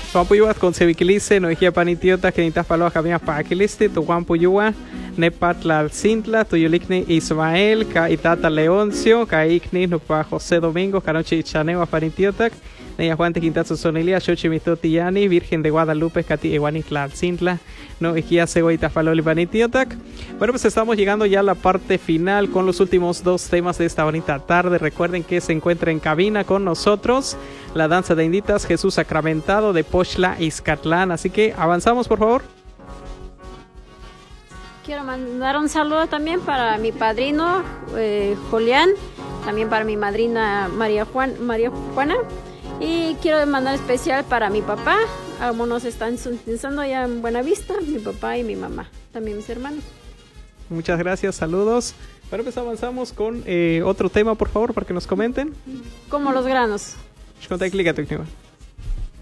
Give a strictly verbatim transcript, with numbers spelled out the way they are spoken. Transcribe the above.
Tuampuyua con Seviquilice, no hija panitiota, que nitas paloa camia pa aquiliste, tu Tuampuyua, Nepatla Cintla, Tuyulicni Ismael, Ka Itata Leoncio, Ka Ikni, Nupa José Domingo, Canoche Chaneo, Panitiotac, Neya Juan Tequintazo Sonilia, Xochimitotillani, Virgen de Guadalupe, Cati Eguanitla Cintla, no Iquia Cegoita Faloli Panitiotac. Bueno, pues estamos llegando ya a la parte final con los últimos dos temas de esta bonita tarde. Recuerden que se encuentra en cabina con nosotros la danza de inditas Jesús Sacramentado de Poxtla Ixcatlán. Así que avanzamos, por favor. Quiero mandar un saludo también para mi padrino eh, Julián, también para mi madrina María, Juan, María Juana, y quiero mandar especial para mi papá, como nos están sintonizando ya en Buenavista, mi papá y mi mamá, también mis hermanos. Muchas gracias, saludos. Bueno, pues avanzamos con eh, otro tema, por favor, para que nos comenten. Como los granos. Conta explica tu tema.